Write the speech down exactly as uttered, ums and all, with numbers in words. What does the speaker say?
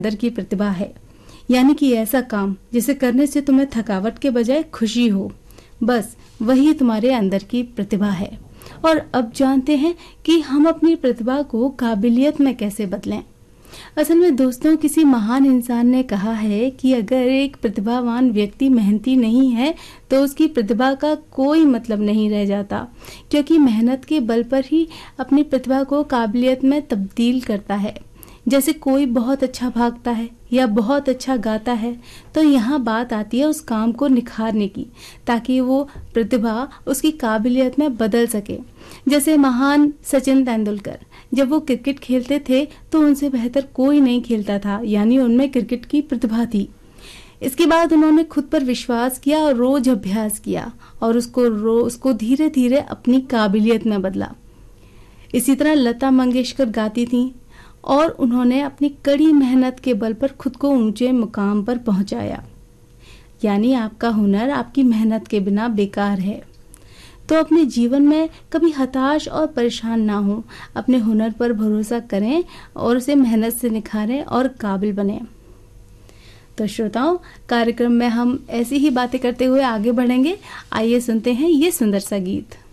अंदर की प्रतिभा है, यानी कि ऐसा काम जिसे करने से तुम्हें थकावट के बजाय खुशी हो, बस वही तुम्हारे अंदर की प्रतिभा है। और अब जानते हैं कि हम अपनी प्रतिभा को काबिलियत में कैसे बदलें। असल में दोस्तों, किसी महान इंसान ने कहा है कि अगर एक प्रतिभावान व्यक्ति मेहनती नहीं है तो उसकी प्रतिभा का कोई मतलब नहीं रह जाता, क्योंकि मेहनत के बल पर ही अपनी प्रतिभा को काबिलियत में तब्दील करता है। जैसे कोई बहुत अच्छा भागता है या बहुत अच्छा गाता है, तो यहाँ बात आती है उस काम को निखारने की, ताकि वो प्रतिभा उसकी काबिलियत में बदल सके। जैसे महान सचिन तेंदुलकर, जब वो क्रिकेट खेलते थे तो उनसे बेहतर कोई नहीं खेलता था, यानी उनमें क्रिकेट की प्रतिभा थी। इसके बाद उन्होंने खुद पर विश्वास किया और रोज अभ्यास किया और उसको रो उसको धीरे धीरे अपनी काबिलियत में बदला। इसी तरह लता मंगेशकर गाती थीं और उन्होंने अपनी कड़ी मेहनत के बल पर खुद को ऊंचे मुकाम पर पहुंचाया। यानी आपका हुनर आपकी मेहनत के बिना बेकार है। तो अपने जीवन में कभी हताश और परेशान ना हो, अपने हुनर पर भरोसा करें और उसे मेहनत से निखारें और काबिल बने। तो श्रोताओं, कार्यक्रम में हम ऐसी ही बातें करते हुए आगे बढ़ेंगे। आइए सुनते हैं ये सुंदर सा गीत।